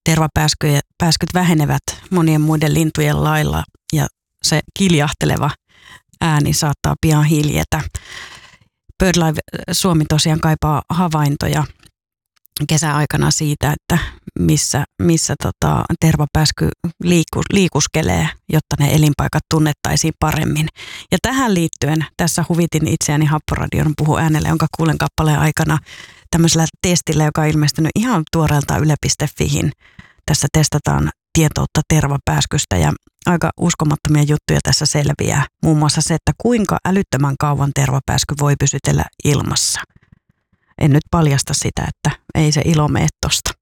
tervapääskyt vähenevät monien muiden lintujen lailla ja se kiljahteleva ääni saattaa pian hiljetä. BirdLife Suomi tosiaan kaipaa havaintoja kesäaikana siitä, että missä tervapääsky liikuskelee, jotta ne elinpaikat tunnettaisiin paremmin. Ja tähän liittyen tässä huvitin itseäni Happoradion Puhu äänelle, jonka kuulen kappaleen aikana tämmöisellä testillä, joka on ilmestynyt ihan tuoreelta yle.fihin. Tässä testataan tietoutta tervapääskystä ja aika uskomattomia juttuja tässä selviää. Muun muassa se, että kuinka älyttömän kauan tervapääsky voi pysytellä ilmassa. En nyt paljasta sitä, että ei se ilo mene tosta.